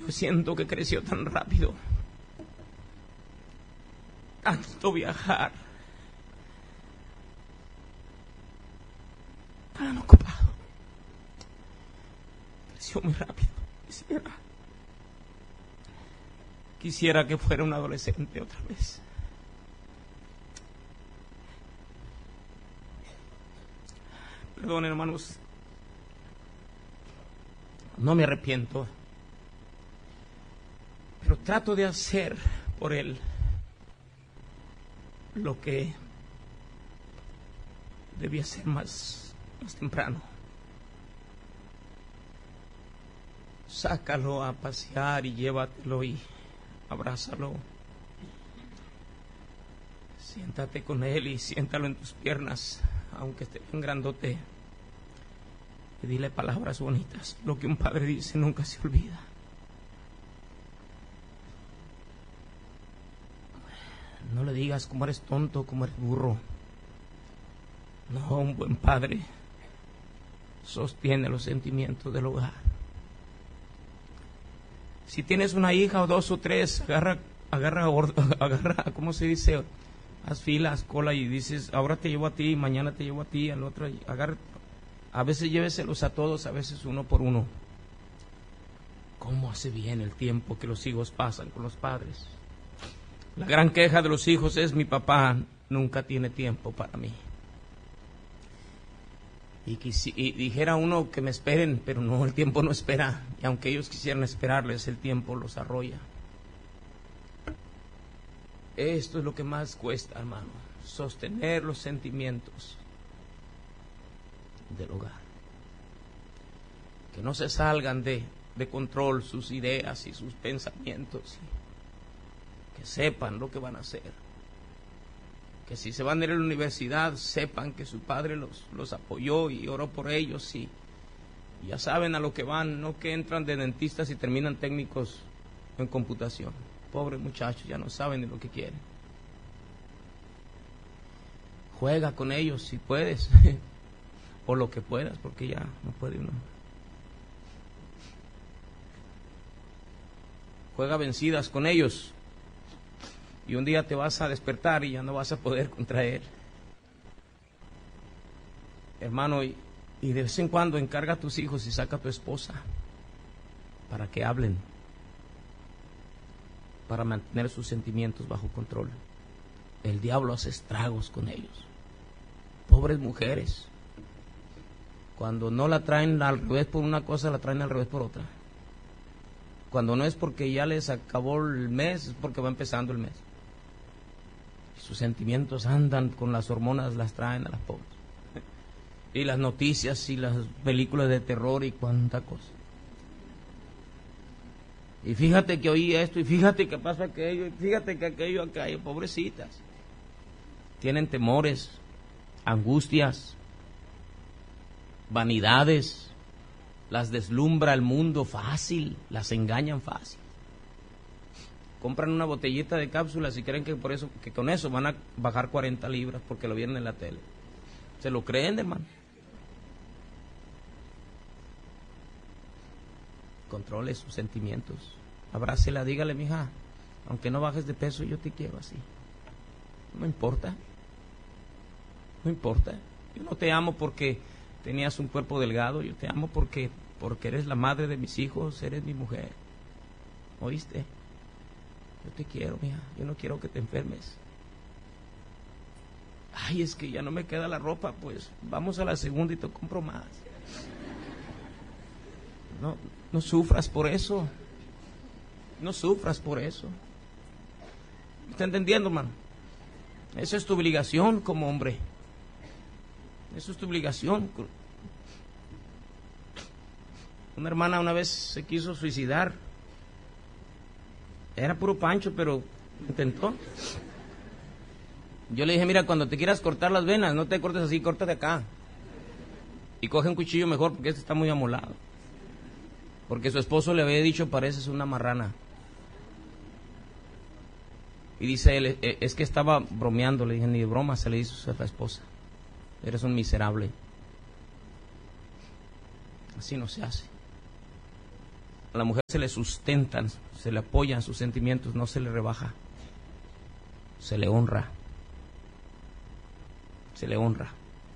Yo siento que creció tan rápido. Tanto viajar. Tan ocupado. Creció muy rápido. Quisiera que fuera un adolescente otra vez. Perdón, hermanos. No me arrepiento. Pero trato de hacer por él lo que debía ser más temprano. Sácalo a pasear y llévatelo y abrázalo. Siéntate con él y siéntalo en tus piernas, aunque esté bien grandote. Y dile palabras bonitas. Lo que un padre dice nunca se olvida. No le digas cómo eres tonto, cómo eres burro. No, un buen padre sostiene los sentimientos del hogar. Si tienes una hija o dos o tres, agarra, ¿cómo se dice? Haz filas, cola y dices, ahora te llevo a ti, mañana te llevo a ti, al otro, agarra. A veces lléveselos a todos, a veces uno por uno. ¿Cómo hace bien el tiempo que los hijos pasan con los padres? La gran queja de los hijos es: mi papá nunca tiene tiempo para mí. Y dijera uno que me esperen, pero no, el tiempo no espera. Y aunque ellos quisieran esperarles, el tiempo los arrolla. Esto es lo que más cuesta, hermano: sostener los sentimientos del hogar. Que no se salgan de control sus ideas y sus pensamientos. Que sepan lo que van a hacer. Que si se van a ir a la universidad, sepan que su padre los apoyó y oró por ellos y ya saben a lo que van, no que entran de dentistas y terminan técnicos en computación. Pobres muchachos, ya no saben de lo que quieren. Juega con ellos si puedes, o lo que puedas, porque ya no puede uno. Juega vencidas con ellos. Y un día te vas a despertar y ya no vas a poder contra él. Hermano, y de vez en cuando encarga a tus hijos y saca a tu esposa para que hablen, para mantener sus sentimientos bajo control. El diablo hace estragos con ellos. Pobres mujeres. Cuando no la traen al revés por una cosa, la traen al revés por otra. Cuando no es porque ya les acabó el mes, es porque va empezando el mes. Sus sentimientos andan con las hormonas, las traen a las pobres. Y las noticias y las películas de terror y cuánta cosa. Y fíjate que oí esto, y fíjate que pasa aquello, y fíjate que aquello, pobrecitas. Tienen temores, angustias, vanidades, las deslumbra el mundo fácil, las engañan fácil. Compran una botellita de cápsulas y creen que con eso van a bajar 40 libras porque lo vieron en la tele. ¿Se lo creen, hermano? Controle sus sentimientos. Abrácela, dígale: mija, aunque no bajes de peso, yo te quiero así. No importa. No importa. Yo no te amo porque tenías un cuerpo delgado. Yo te amo porque eres la madre de mis hijos, eres mi mujer. ¿Oíste? Yo te quiero, mija. Yo no quiero que te enfermes. Ay, es que ya no me queda la ropa. Pues vamos a la segunda y te compro más. No sufras por eso. No sufras por eso. ¿Me está entendiendo, hermano? Esa es tu obligación como hombre. Eso es tu obligación. Una hermana una vez se quiso suicidar. Era puro pancho, pero intentó. Yo le dije: mira, cuando te quieras cortar las venas, no te cortes así, córtate acá. Y coge un cuchillo mejor, porque este está muy amolado. Porque su esposo le había dicho: pareces una marrana. Y dice él: es que estaba bromeando. Le dije: ni de broma se le hizo a la esposa. Eres un miserable. Así no se hace. A la mujer se le sustentan, se le apoyan sus sentimientos, no se le rebaja. Se le honra. Se le honra.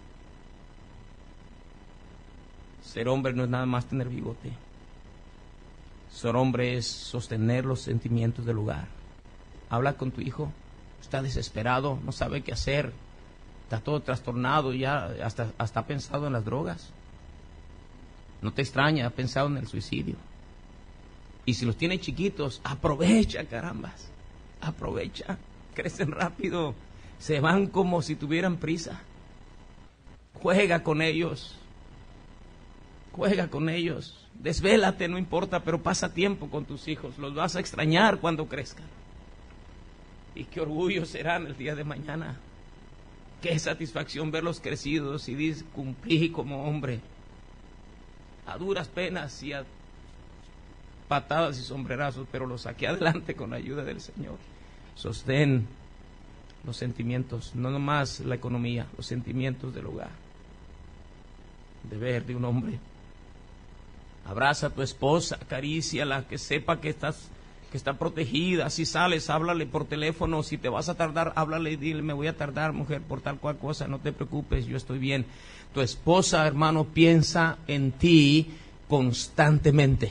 Ser hombre no es nada más tener bigote. Ser hombre es sostener los sentimientos del hogar. Habla con tu hijo, está desesperado, no sabe qué hacer, está todo trastornado, ya hasta ha pensado en las drogas. No te extraña, ha pensado en el suicidio. Y si los tiene chiquitos, aprovecha, carambas, aprovecha, crecen rápido, se van como si tuvieran prisa. Juega con ellos. Juega con ellos, desvélate, no importa, pero pasa tiempo con tus hijos, los vas a extrañar cuando crezcan. Y qué orgullo serán el día de mañana, qué satisfacción verlos crecidos y dices, cumplí como hombre, a duras penas y a patadas y sombrerazos, pero los saqué adelante con la ayuda del Señor. Sostén los sentimientos, no nomás la economía, los sentimientos del hogar, deber de un hombre. Abraza a tu esposa, acaríciala, que sepa que está protegida. Si sales, háblale por teléfono. Si te vas a tardar, háblale y dile, me voy a tardar, mujer, por tal cual cosa, no te preocupes, yo estoy bien. Tu esposa, hermano, piensa en ti constantemente.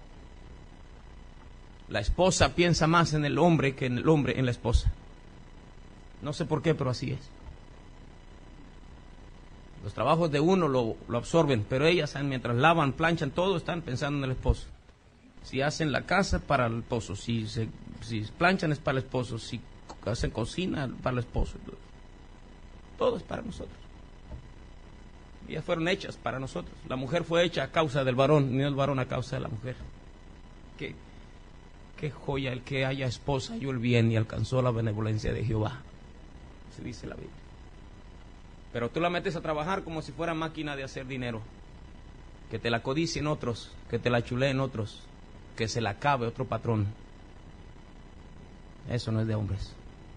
La esposa piensa más en el hombre que en el hombre en la esposa. No sé por qué, pero así es. Los trabajos de uno lo absorben, pero ellas, mientras lavan, planchan, todo están pensando en el esposo. Si hacen la casa, para el esposo. Si planchan, es para el esposo. Si hacen cocina, para el esposo. Todo es para nosotros. Ellas fueron hechas para nosotros. La mujer fue hecha a causa del varón, no el varón a causa de la mujer. Qué joya el que haya esposa, halló el bien y alcanzó la benevolencia de Jehová. Así dice la Biblia. Pero tú la metes a trabajar como si fuera máquina de hacer dinero. Que te la codicien otros, que te la chuleen otros, que se la acabe otro patrón. Eso no es de hombres.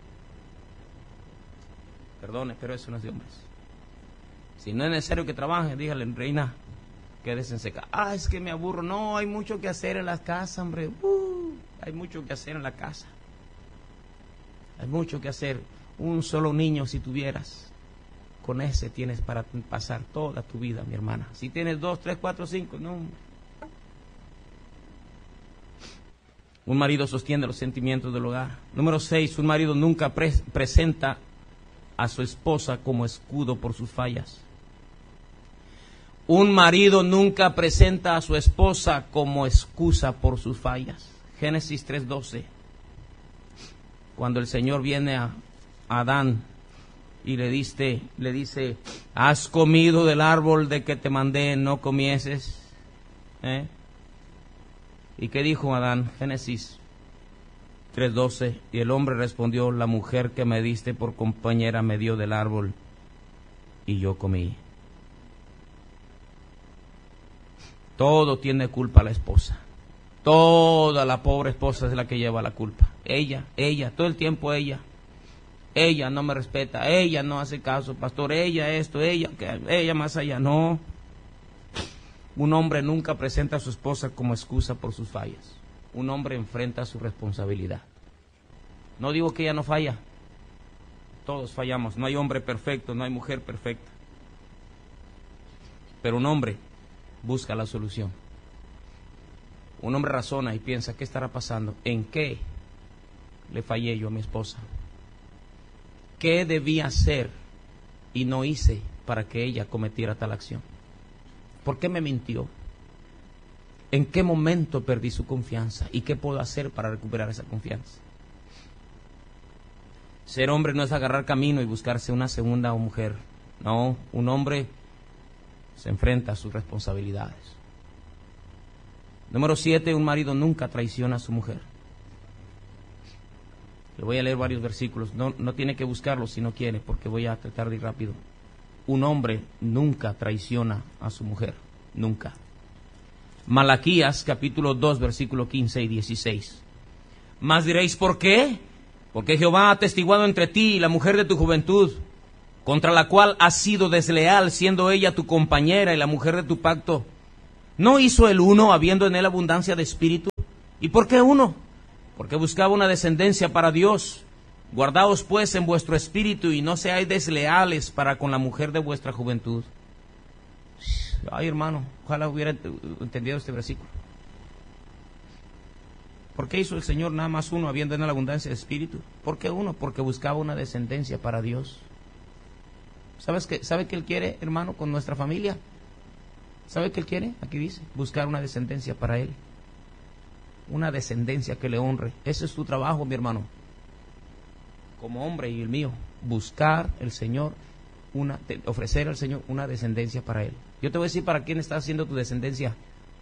Perdone, pero eso no es de hombres. Si no es necesario que trabaje, dígale, reina, quédese en seca. Es que me aburro. No, hay mucho que hacer en la casa, hombre. Hay mucho que hacer en la casa. Hay mucho que hacer. Un solo niño si tuvieras. Con ese tienes para pasar toda tu vida, mi hermana. Si tienes 2, 3, 4, 5, no. Un marido sostiene los sentimientos del hogar. Número 6, un marido nunca presenta a su esposa como escudo por sus fallas. Un marido nunca presenta a su esposa como excusa por sus fallas. Génesis 3:12. Cuando el Señor viene a Adán y le dice, ¿has comido del árbol de que te mandé no comieses? ¿Y qué dijo Adán? Génesis 3:12. Y el hombre respondió, la mujer que me diste por compañera me dio del árbol y yo comí. Todo tiene culpa la esposa. Toda la pobre esposa es la que lleva la culpa. Ella, todo el tiempo ella. Ella no me respeta, ella no hace caso, pastor, ella esto, ella más allá. No. Un hombre nunca presenta a su esposa como excusa por sus fallas. Un hombre enfrenta su responsabilidad. No digo que ella no falla. Todos fallamos. No hay hombre perfecto, no hay mujer perfecta. Pero un hombre busca la solución. Un hombre razona y piensa, ¿qué estará pasando? ¿En qué le fallé yo a mi esposa? ¿Qué debía hacer y no hice para que ella cometiera tal acción? ¿Por qué me mintió? ¿En qué momento perdí su confianza? ¿Y qué puedo hacer para recuperar esa confianza? Ser hombre no es agarrar camino y buscarse una segunda mujer. No, un hombre se enfrenta a sus responsabilidades. Número 7, un marido nunca traiciona a su mujer. Le voy a leer varios versículos. No tiene que buscarlos si no quiere, porque voy a tratar de ir rápido. Un hombre nunca traiciona a su mujer. Nunca. Malaquías, capítulo 2, versículo 15 y 16. Mas diréis, ¿por qué? Porque Jehová ha atestiguado entre ti y la mujer de tu juventud, contra la cual has sido desleal, siendo ella tu compañera y la mujer de tu pacto. ¿No hizo el uno habiendo en él abundancia de espíritu? ¿Y por qué uno? Porque buscaba una descendencia para Dios. Guardaos pues en vuestro espíritu y no seáis desleales para con la mujer de vuestra juventud. Ay, hermano, ojalá hubiera entendido este versículo. ¿Por qué hizo el Señor nada más uno habiendo en él abundancia de espíritu? ¿Por qué uno? Porque buscaba una descendencia para Dios. ¿Sabe qué Él quiere, hermano, con nuestra familia? ¿Sabe qué Él quiere? Aquí dice, buscar una descendencia para Él. Una descendencia que le honre. Ese es tu trabajo, mi hermano. Como hombre y el mío, buscar el Señor, ofrecer al Señor una descendencia para Él. Yo te voy a decir para quién estás haciendo tu descendencia.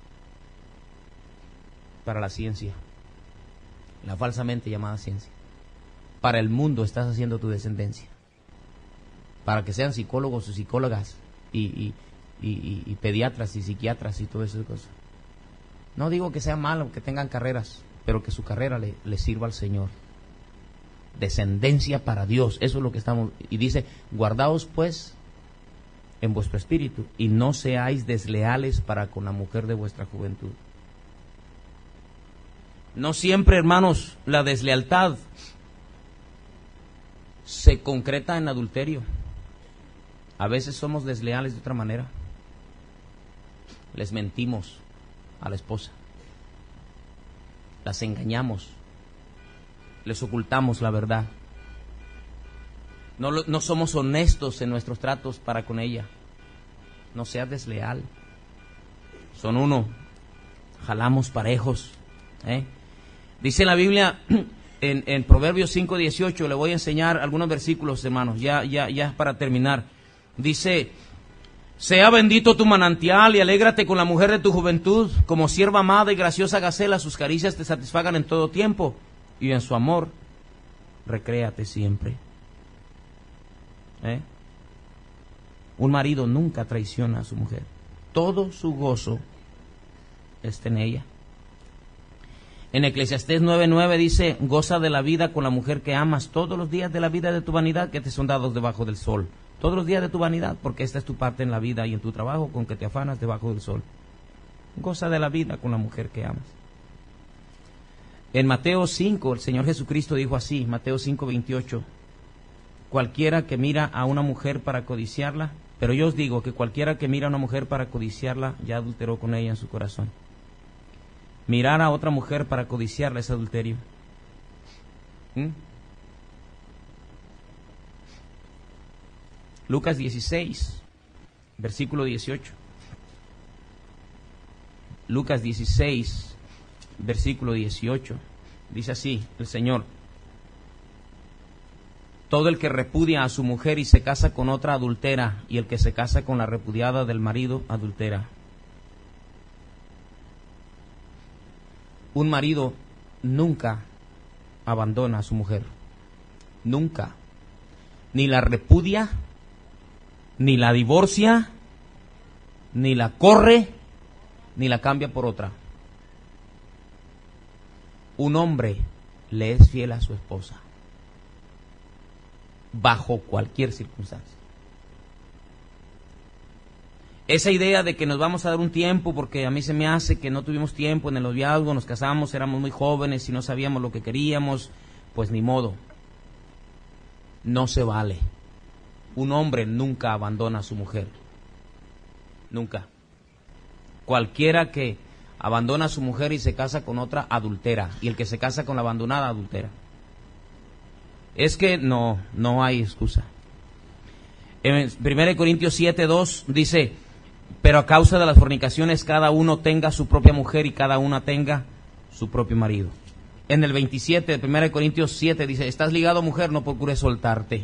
Para la ciencia, la falsamente llamada ciencia. Para el mundo estás haciendo tu descendencia. Para que sean psicólogos o psicólogas y pediatras y psiquiatras y todas esas cosas. No digo que sea malo que tengan carreras, pero que su carrera le sirva al Señor. Descendencia para Dios, eso es lo que estamos. Y dice, guardaos pues en vuestro espíritu y no seáis desleales para con la mujer de vuestra juventud. No siempre, hermanos, la deslealtad se concreta en adulterio. A veces somos desleales de otra manera. Les mentimos a la esposa. Las engañamos. Les ocultamos la verdad. No somos honestos en nuestros tratos para con ella. No seas desleal. Son uno. Jalamos parejos. Dice la Biblia en Proverbios 5:18, le voy a enseñar algunos versículos, hermanos, ya para terminar. Dice, sea bendito tu manantial y alégrate con la mujer de tu juventud, como sierva amada y graciosa gacela, sus caricias te satisfagan en todo tiempo, y en su amor recréate siempre. Un marido nunca traiciona a su mujer, todo su gozo está en ella. En Eclesiastés 9:9 dice, goza de la vida con la mujer que amas todos los días de la vida de tu vanidad que te son dados debajo del sol. Todos los días de tu vanidad, porque esta es tu parte en la vida y en tu trabajo con que te afanas debajo del sol. Goza de la vida con la mujer que amas. En Mateo 5, el Señor Jesucristo dijo así, Mateo 5:28, cualquiera que mira a una mujer para codiciarla, pero yo os digo que cualquiera que mira a una mujer para codiciarla, ya adulteró con ella en su corazón. Mirar a otra mujer para codiciarla es adulterio. Lucas 16, versículo 18. Lucas 16, versículo 18. Dice así el Señor: todo el que repudia a su mujer y se casa con otra adultera, y el que se casa con la repudiada del marido adultera. Un marido nunca abandona a su mujer, nunca, ni la repudia, ni la divorcia, ni la corre, ni la cambia por otra. Un hombre le es fiel a su esposa, bajo cualquier circunstancia. Esa idea de que nos vamos a dar un tiempo, porque a mí se me hace que no tuvimos tiempo en el noviazgo, nos casamos, éramos muy jóvenes y no sabíamos lo que queríamos, pues ni modo. No se vale. Un hombre nunca abandona a su mujer. Nunca. Cualquiera que abandona a su mujer y se casa con otra, adultera. Y el que se casa con la abandonada, adultera. Es que no hay excusa. En 1 Corintios 7:2 dice, pero a causa de las fornicaciones cada uno tenga su propia mujer y cada una tenga su propio marido. En el 27 de 1 Corintios 7 dice, estás ligado, mujer, no procures soltarte.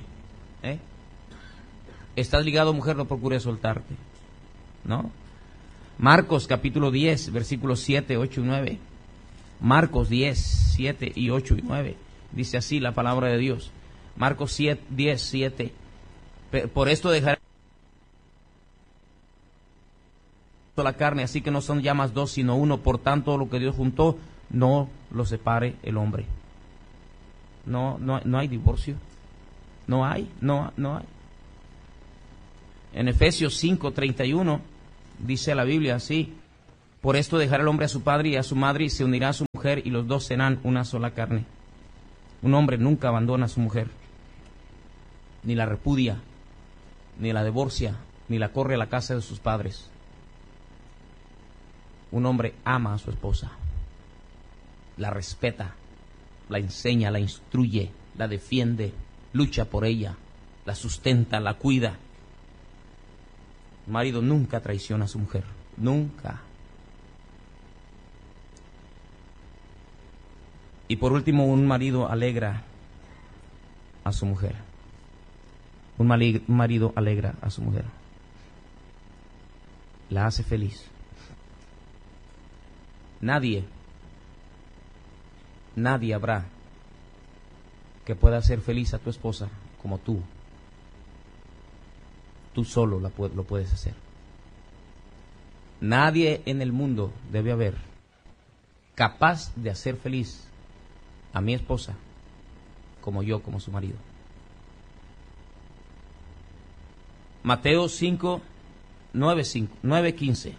Estás ligado, mujer, no procures soltarte. ¿No? Marcos capítulo 10, versículos 7, 8 y 9. Marcos 10, 7 y 8 y 9. Dice así la palabra de Dios. Marcos 10, 7. Por esto dejaré la carne, así que no son ya más dos, sino uno. Por tanto, lo que Dios juntó, no lo separe el hombre. No hay divorcio. No hay. En Efesios 5:31 dice la Biblia así: Por esto dejará el hombre a su padre y a su madre y se unirá a su mujer y los dos serán una sola carne. Un hombre nunca abandona a su mujer, ni la repudia, ni la divorcia, ni la corre a la casa de sus padres. Un hombre ama a su esposa, la respeta, la enseña, la instruye, la defiende, lucha por ella, la sustenta, la cuida. El marido nunca traiciona a su mujer, nunca. Y por último, un marido alegra a su mujer. Un marido alegra a su mujer. La hace feliz. Nadie habrá que pueda hacer feliz a tu esposa como tú. Tú solo lo puedes hacer. Nadie en el mundo debe haber capaz de hacer feliz a mi esposa como yo, como su marido. Mateo 9:15.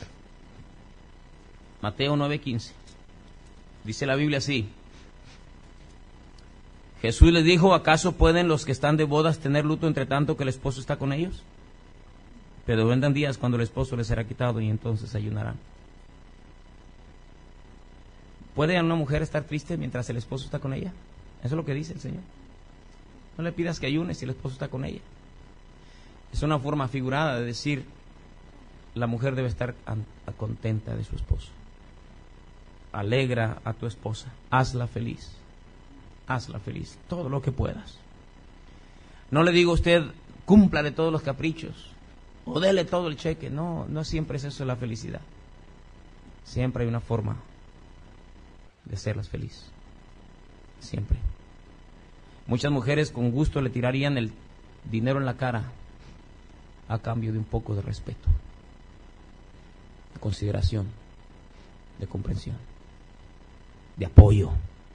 Mateo 9:15. Dice la Biblia así: Jesús les dijo: ¿acaso pueden los que están de bodas tener luto entre tanto que el esposo está con ellos? Pero vendrán días cuando el esposo les será quitado y entonces ayunarán. ¿Puede una mujer estar triste mientras el esposo está con ella? Eso es lo que dice el Señor. No le pidas que ayune si el esposo está con ella. Es una forma figurada de decir: la mujer debe estar contenta de su esposo. Alegra a tu esposa, hazla feliz, todo lo que puedas. No le digo a usted, cúmplale todos los caprichos, o dele todo el cheque. No siempre es eso la felicidad. Siempre hay una forma de hacerlas feliz. Siempre. Muchas mujeres con gusto le tirarían el dinero en la cara a cambio de un poco de respeto, de consideración, de comprensión, de apoyo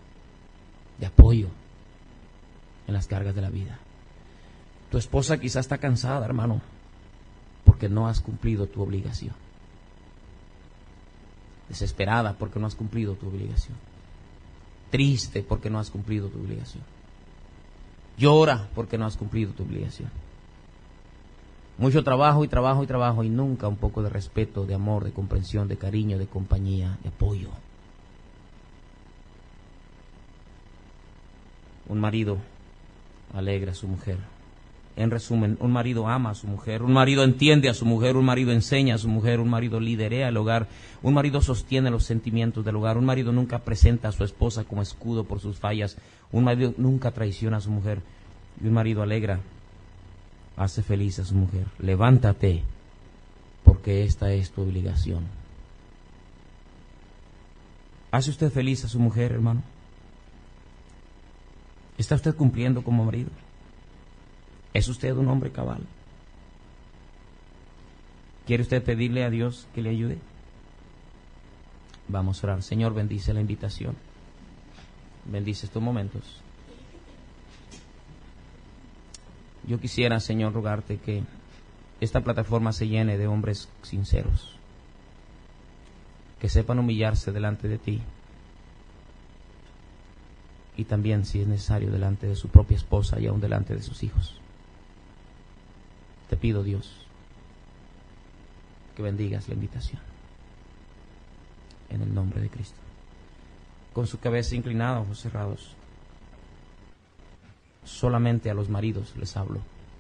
en las cargas de la vida. Tu esposa quizás está cansada, hermano, porque no has cumplido tu obligación. Desesperada porque no has cumplido tu obligación. Triste porque no has cumplido tu obligación. Llora porque no has cumplido tu obligación. Mucho trabajo y nunca un poco de respeto, de amor, de comprensión, de cariño, de compañía, de apoyo. Un marido alegra a su mujer. En resumen, un marido ama a su mujer, un marido entiende a su mujer, un marido enseña a su mujer, un marido liderea el hogar, un marido sostiene los sentimientos del hogar, un marido nunca presenta a su esposa como escudo por sus fallas, un marido nunca traiciona a su mujer, y un marido alegra, hace feliz a su mujer. Levántate, porque esta es tu obligación. ¿Hace usted feliz a su mujer, hermano? ¿Está usted cumpliendo como marido? ¿Es usted un hombre cabal? ¿Quiere usted pedirle a Dios que le ayude? Vamos a orar. Señor, bendice la invitación. Bendice estos momentos. Yo quisiera, Señor, rogarte que esta plataforma se llene de hombres sinceros, que sepan humillarse delante de ti, y también, si es necesario, delante de su propia esposa y aún delante de sus hijos. Te pido, Dios, que bendigas la invitación, en el nombre de Cristo. Con su cabeza inclinada, ojos cerrados, solamente a los maridos les hablo.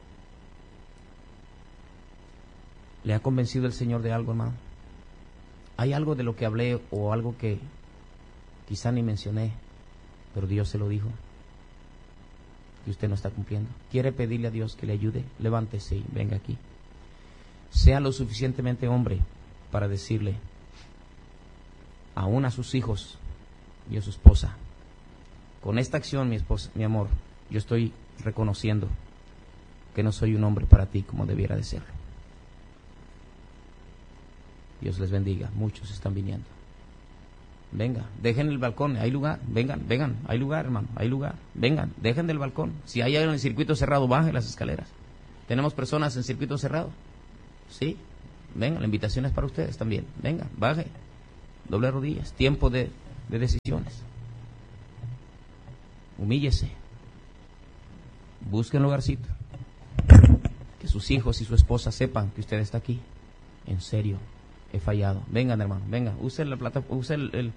¿Le ha convencido el Señor de algo, hermano? ¿Hay algo de lo que hablé o algo que quizá ni mencioné, pero Dios se lo dijo, que usted no está cumpliendo? ¿Quiere pedirle a Dios que le ayude? Levántese y venga aquí. Sea lo suficientemente hombre para decirle aún a sus hijos y a su esposa: con esta acción, mi esposa, mi amor, yo estoy reconociendo que no soy un hombre para ti como debiera de serlo. Dios les bendiga. Muchos están viniendo. Venga, dejen el balcón, hay lugar, vengan, hay lugar, hermano, hay lugar, vengan, dejen del balcón. Si hay algo en el circuito cerrado, bajen las escaleras. ¿Tenemos personas en circuito cerrado? Sí, vengan, la invitación es para ustedes también. Vengan, bajen. doble rodillas, tiempo de decisiones. Humíllese, busque un lugarcito, que sus hijos y su esposa sepan que usted está aquí. En serio, he fallado. Vengan, hermano, vengan, use la plata, use el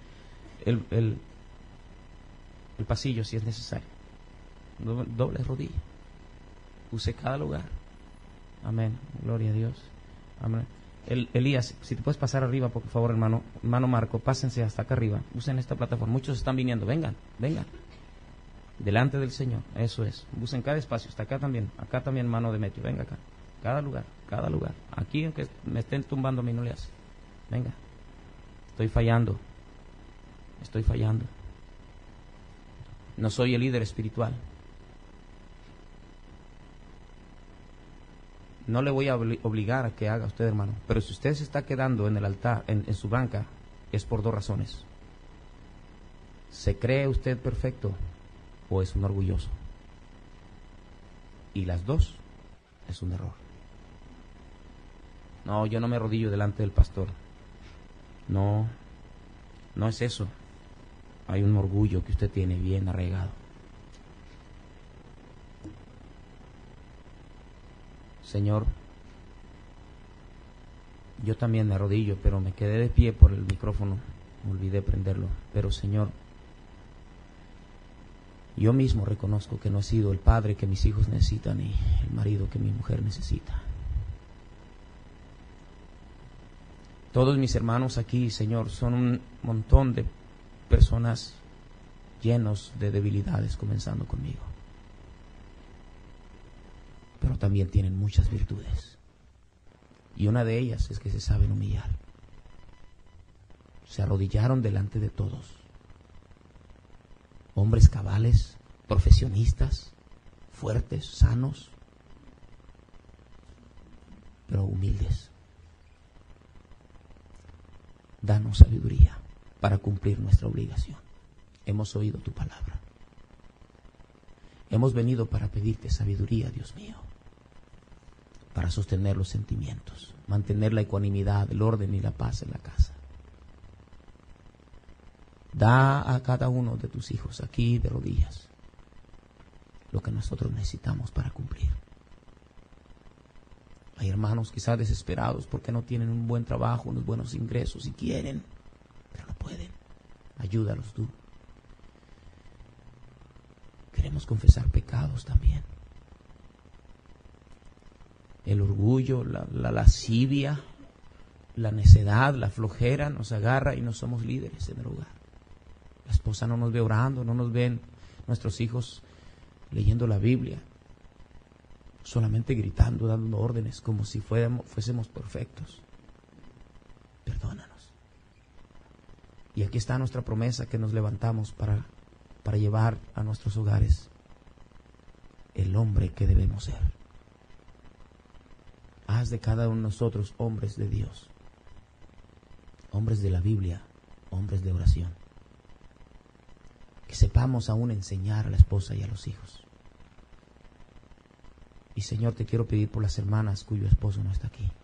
pasillo si es necesario. Doble rodilla, use cada lugar. Amén, gloria a Dios. Amén. Elías, si te puedes pasar arriba, por favor, hermano Marco, pásense hasta acá arriba, usen esta plataforma. Muchos están viniendo, vengan, delante del Señor, eso es. Usen cada espacio, hasta acá también, hermano Demetrio, venga acá, cada lugar. Aquí, aunque me estén tumbando, a mí no le hace. Venga, estoy fallando. No soy el líder espiritual. No le voy a obligar a que haga usted, hermano. Pero si usted se está quedando en el altar, en su banca, es por dos razones. ¿Se cree usted perfecto o es un orgulloso? Y las dos es un error. No, yo no me arrodillo delante del pastor. No es eso. Hay un orgullo que usted tiene bien arraigado. Señor, yo también me arrodillo, pero me quedé de pie por el micrófono, me olvidé prenderlo. Pero Señor, yo mismo reconozco que no he sido el padre que mis hijos necesitan ni el marido que mi mujer necesita. Todos mis hermanos aquí, Señor, son un montón de personas llenos de debilidades, comenzando conmigo. Pero también tienen muchas virtudes. Y una de ellas es que se saben humillar. Se arrodillaron delante de todos. Hombres cabales, profesionistas, fuertes, sanos, pero humildes. Danos sabiduría para cumplir nuestra obligación. Hemos oído tu palabra. Hemos venido para pedirte sabiduría, Dios mío, para sostener los sentimientos, mantener la ecuanimidad, el orden y la paz en la casa. Da a cada uno de tus hijos aquí de rodillas lo que nosotros necesitamos para cumplir. Hay hermanos quizás desesperados porque no tienen un buen trabajo, unos buenos ingresos y quieren, pero no pueden. Ayúdalos tú. Queremos confesar pecados también. El orgullo, la lascivia, la necedad, la flojera nos agarra y no somos líderes en el hogar. La esposa no nos ve orando, no nos ven nuestros hijos leyendo la Biblia, solamente gritando, dando órdenes como si fuésemos perfectos. Perdónanos. Y aquí está nuestra promesa que nos levantamos para llevar a nuestros hogares el hombre que debemos ser. Haz de cada uno de nosotros hombres de Dios, hombres de la Biblia, hombres de oración. Que sepamos aún enseñar a la esposa y a los hijos. Y Señor, te quiero pedir por las hermanas cuyo esposo no está aquí.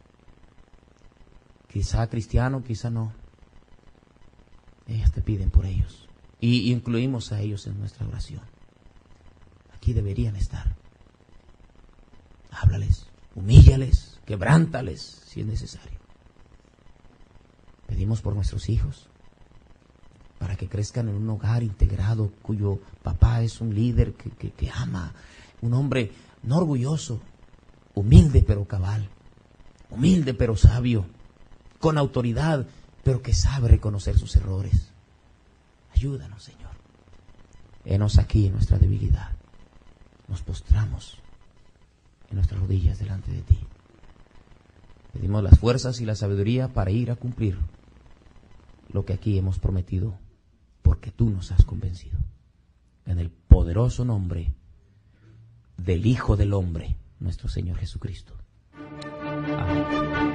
Quizá cristiano, quizá no. Ellas te piden por ellos. Y incluimos a ellos en nuestra oración. Aquí deberían estar. Háblales, humíllales, quebrántales si es necesario. Pedimos por nuestros hijos, para que crezcan en un hogar integrado, cuyo papá es un líder que ama, un hombre no orgulloso, humilde pero cabal, humilde pero sabio, con autoridad, pero que sabe reconocer sus errores. Ayúdanos, Señor. Henos aquí en nuestra debilidad. Nos postramos en nuestras rodillas delante de ti. Pedimos las fuerzas y la sabiduría para ir a cumplir lo que aquí hemos prometido, porque tú nos has convencido. En el poderoso nombre del Hijo del Hombre, nuestro Señor Jesucristo. Amén.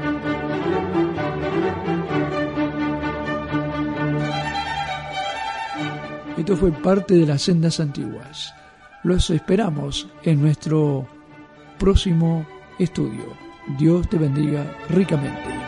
Esto fue parte de las Sendas Antiguas. Los esperamos en nuestro próximo estudio. Dios te bendiga ricamente.